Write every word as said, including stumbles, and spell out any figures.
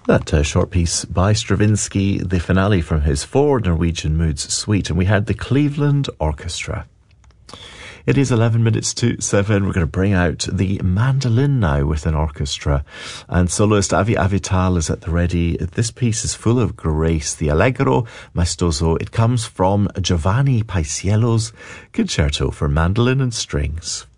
That uh, short piece by Stravinsky, the finale from his Four Norwegian Moods suite, and we had the Cleveland Orchestra. It is eleven minutes to seven. We're going to bring out the mandolin now with an orchestra, and soloist Avi Avital is at the ready. This piece is full of grace. The Allegro Maestoso. It comes from Giovanni Paisiello's Concerto for Mandolin and Strings.